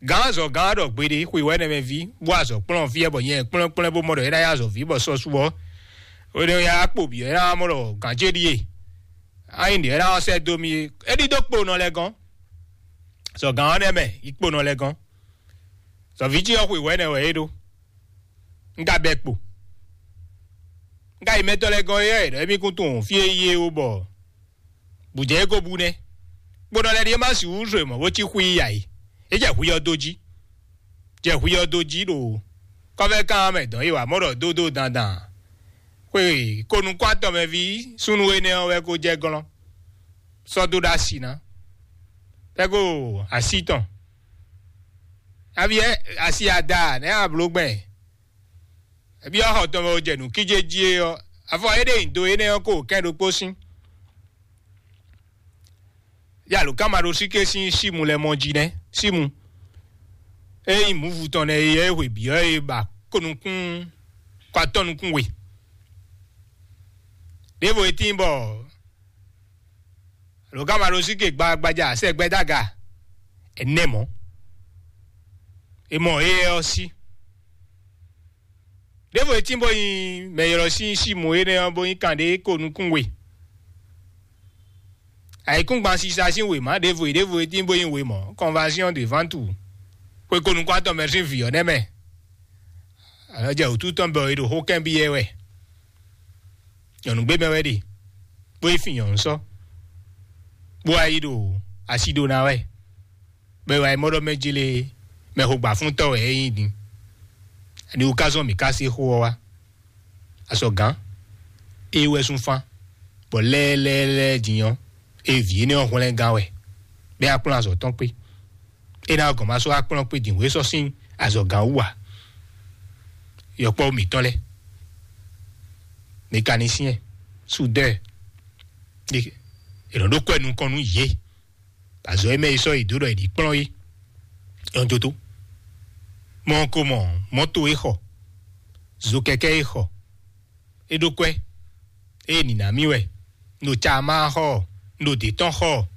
Ganzo gado gbede kwe wene me vi boazo plan fi ebo yen plan bo modo era yazo vi bo so suwo o de ya po bi era modo ganje die ainde era se domi edi dokpo no le gan so gan ne me ipo no le gan so vi ji o kwe wene we edo nga bekpo nga imeto le gan ye e mi kun tun fi eye o bo buje ko bu ne gbodo le di ma si uzo mo bo ti kwi ya yi eje huyo doji je huyo doji lo ko fe kan me don iwa moro dodo dandan we konu kwato me vi sunu ene o we ko je gan so do da si na te go asitan abi asi ada ne ablogbe ebi o ho to mo je nu kije ji o afo ede indo ene ko kendo posin ya lo kamaro sike sin simu le monji ne simu e imuvu ton e we bi e ba konunkun kwatonunkun we devo etimbo lo kamaro sike gbagbaja se gbedaga enemo emo e osi devo etimbo yin meyoro sin simu ene obo yin kande konunkun we Aikun gba sisation we ma devo timbo yin we mo convention de ventoux pe ko nu kwa to merci vi ne me aja o tout tombe e do ho kan bi ewe yonu gbe me we di bo ifiyan so bo aido asido na we be wa modo mejile me ho gba fun to e yin din ani o kaso mi kasi ho wa aso gan ewe sun fan bo le diyan e vi ni on len gan we be a plan so ton pe e na go ma so a plan pe din we so sin azo gan wa yo po mi ton le mécanicien soudeur e lo ko enu konu ye azo e me so iduro e di plan yi on toto mon comment moto e ho zo keke e ho e do kwe e ni na mi we no chama ho no de ton ho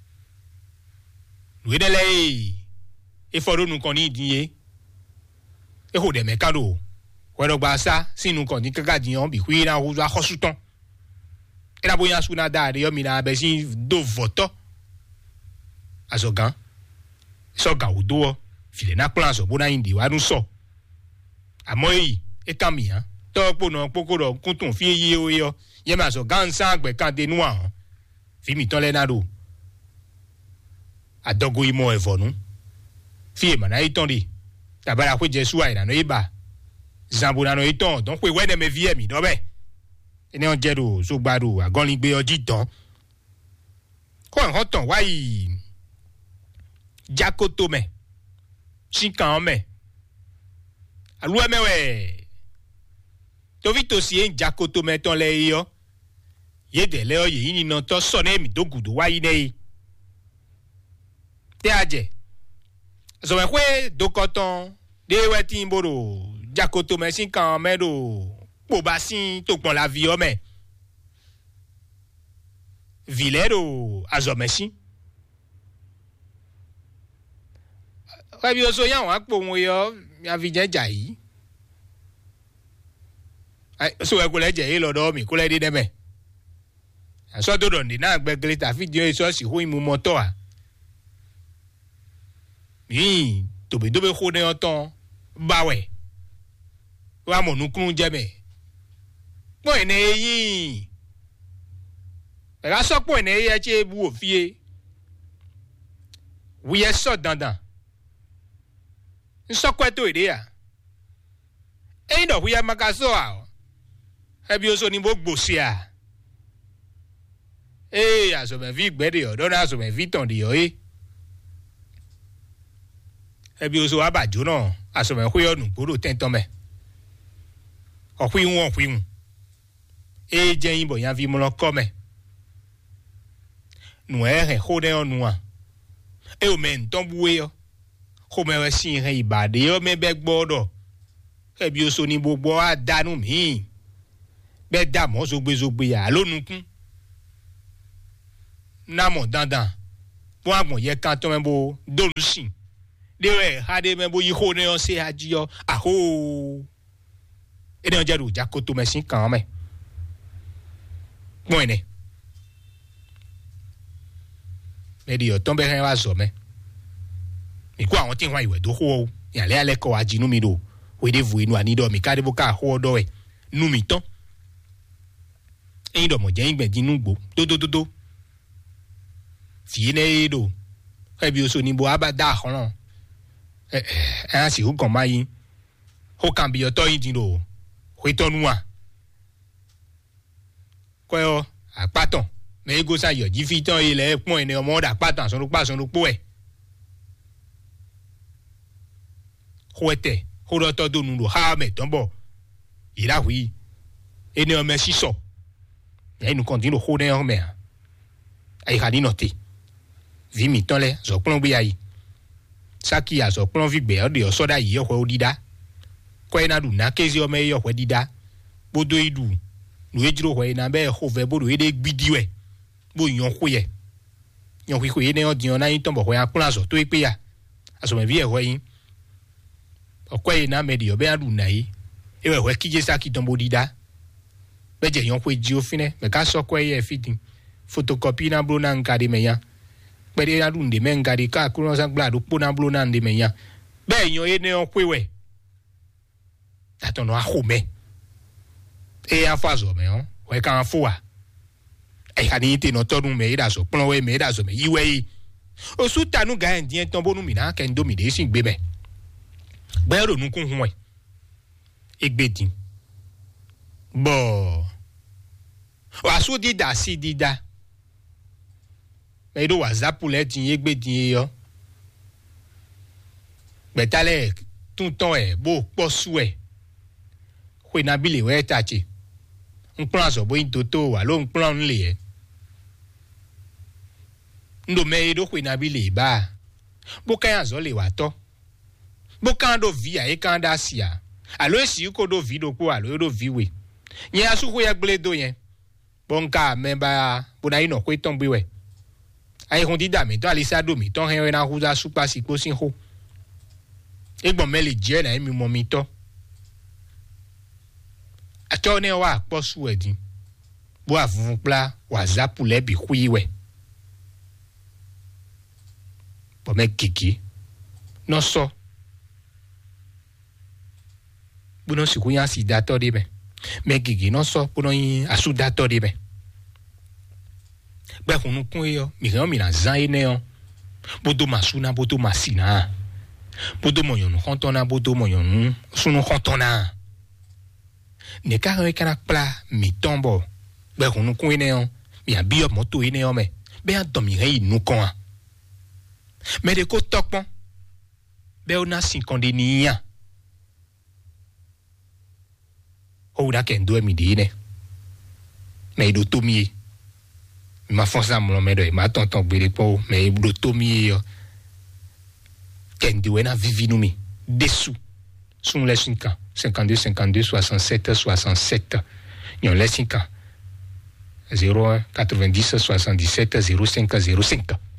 we de lei e foro nu kon ni diye e ho de mekado we do gba sa sinu kon ni kaka diyan bi wi na ho zo ahosuton e la boyan su na da de yo mi na be sin do voto azogan so ga udo file na plan so bona indi wa nu so amoyi e kamia to po no pokoro kuntun fi eye o yo ye ma so gan san gbe kan de nu an fi mi ton le na do adogo imo evonu fi ma na iton ri tabara ko jesu ai na no iba zambo na no iton don pe we de me vie mi do be ene on jedo so gbadu agon li gbe oji ton ko han ton wa yi jakoto me chikan me alu me we to vito si en jakoto me ton le yo ye de le oye yin no to so na mi dogudo wa yi nei te aje so me kwe dokoton de wetin boro jakoto me sin kan me do po ba sin to pon la vie o me vilero azo mesin wa bi o so yan wa po won yo ya vi jeja yi so e ko le je yi lodo mi ko le de me so do don di na gbe glita video so si ho imu moto a mi to be do be ho ne oton ba we wa mo nu kun je me po ene yin e ga so po ene ye che bu ofie wi e so dandan nso kweto ide ya e ndo wi amakaso a e bi o so ni bo gbosi a aso me vi gbede o don aso me vi ton di o e bi o so abajo na aso me hwe onu gboro tenton me o hwi e je yin bo yan vi mo lo ko me nu e ho de onu a e o me nton buwe yo ko me we sin he ibade yo me be gbodo e bi o so ni gbogbo adanu mi be da mo so gbe ya lonukun na mo dandan won agbon ye kan to me bo dolusin dewe hade me bo yiho ne on se haji yo aho ene on jaru jakoto me sin kan me moine me di o tombe hen wa zo me mi ko àwọn tin wa iwe do ho ya le ale ko ajinu mi do we de vu inu ani do mi ka de bo ka ho do e nu mi tan eyin do mo je igbe jinu gbo do fi ne do e bi o so ni bo abada horan a si ho kan mai ho kan bi o to yin din do we to nu a ko yo apatan me go sa yo ji fi tan ile pon ene omo da patan so lo po e hoete ho to do nu do ha me ton bo ira hui ene o me si so ya nu continue ho ne o me ai ha ni note vi mi ton le zo plon bi ai saki ya zo plon vi gbe o de o so da yi o ho dida ko ina du na kezi o me yo ho dida bodo idu nu ejiro ho ina be ho ve bodo ede gbidi we bo yan ho ye yan hu ne o dion na yin ton bo ho ya plan zo to ipe ya aso me vi e ho yin o ina me di o be adu na yi e we ho kije saki ton bo dida be je yan ho ji o fine me ka so ko ye fitin photocopy na bro na ngade me yan pe de adu nde me ngade ka kuro san gba do po na bro na nde me yan be yan e ne o pe we tatono a ho me e a fazo me on we kan fo wa e ka ni te no todun me ida so plon we me ida so me yiwe o su tanu ga en ton bonu mi na ken do mi de sin gbe me gbe ro nu kun hun we egbedin bo wa so dida si dida me do whatsapp le tin egbedin yo betale tun ton e bo po su e we na bile we tachi nplan so bo into wa lo nplan nle e ndo me do we na bile ba bo kan zo le wa to bo kan do vi a e kan da sia alo esi ko do vi do ko alo do vi we yen asu ko ya gble do yen bon ka me ba bo na ino ko ton bi we ai hon di da mi to alisa do mi ton hen na hu za su pa si ko sin ho egbon me le je na mi mo mi to ato ne wa po su edin bo afun pla whatsapp le bi kuiwe bo me kiki no so bo no siku yan si dato de me kiki no so bo no yin asu dato de be kunu kun yo mi ran mi na zan ene on bo do masuna bo do masina bo do moyonu hontona bo do moyonu sunu hontona ne ka re kana pla mi tombo be kunu kun ene on mi abi o moto ene on me be an domi re inu kon me de ko tokpon be o na 50 ni yan o da ken do mi de ne me do to mi ma fonsa mo me do ma tonton gbere po me do to mi yo ken di we na vivi nu mi dessous sun les 5 ans 52 52 67 67 yon les 5 ans 01 90 77 05 05